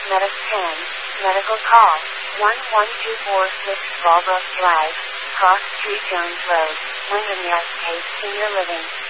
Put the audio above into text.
Medic 10, medical call, 11246 Walbrook Drive, Cross Street Jones Road, Windermere, 8 Senior Living.